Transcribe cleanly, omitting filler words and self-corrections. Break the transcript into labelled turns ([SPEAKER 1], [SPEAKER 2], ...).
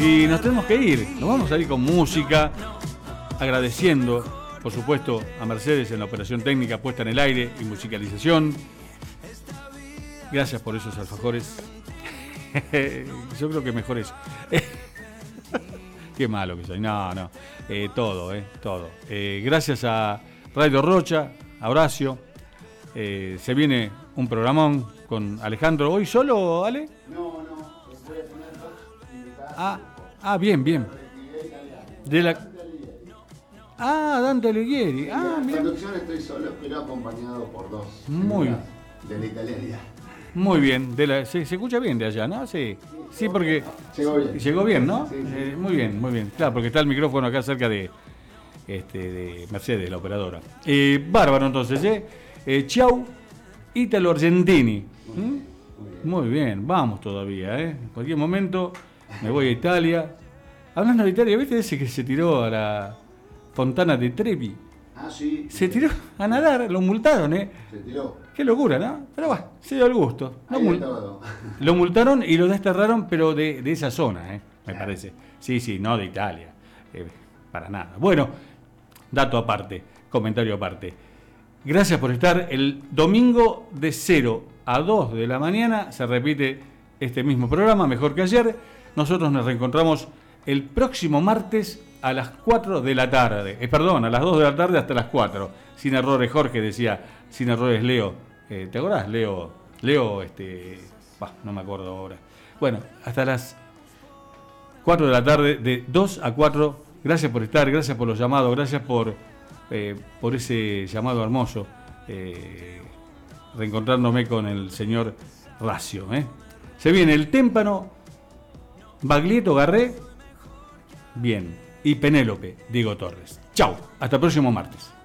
[SPEAKER 1] Y nos tenemos que ir. Nos vamos a ir con música, agradeciendo, por supuesto, a Mercedes en la operación técnica puesta en el aire y musicalización. Gracias por esos alfajores. Yo creo que mejor eso. Qué malo que soy. No. Todo. Gracias a Radio Rocha, a Horacio. Se viene un programón con Alejandro. ¿Hoy solo, Ale?
[SPEAKER 2] No. Voy a tener dos invitados.
[SPEAKER 1] Bien. Dante Alighieri.
[SPEAKER 2] En la conducción estoy solo, pero acompañado por dos.
[SPEAKER 1] Muy bien.
[SPEAKER 2] De la italianidad.
[SPEAKER 1] Muy bien. Se escucha bien de allá, ¿no? Sí, porque... Llegó bien, ¿no?
[SPEAKER 2] Sí.
[SPEAKER 1] Muy bien. Claro, porque está el micrófono acá cerca de Mercedes, la operadora. Bárbaro, entonces, Ciao, Italo Argentini. Muy bien, vamos todavía, En cualquier momento me voy a Italia. Hablando de Italia, ¿viste ese que se tiró a la Fontana de Trevi?
[SPEAKER 2] Sí.
[SPEAKER 1] Se tiró a nadar, lo multaron,
[SPEAKER 2] Se tiró.
[SPEAKER 1] Qué locura, ¿no? Pero bueno, se dio el gusto.
[SPEAKER 2] Todo.
[SPEAKER 1] Lo multaron y lo desterraron, pero de esa zona, me parece. Sí, no de Italia. Para nada. Bueno, dato aparte, comentario aparte. Gracias por estar. El domingo de 0 a 2 de la mañana se repite este mismo programa, mejor que ayer. Nosotros nos reencontramos el próximo martes a las 4 de la tarde. A las 2 de la tarde hasta las 4. Sin errores, Jorge decía, sin errores, Leo. ¿Te acordás? Leo, no me acuerdo ahora. Bueno, hasta las 4 de la tarde, de 2 a 4. Gracias por estar, gracias por los llamados, gracias por ese llamado hermoso. Reencontrándome con el señor Racio. Se viene el Témpano, Baglietto Garré, bien, y Penélope, Diego Torres. Chau, hasta el próximo martes.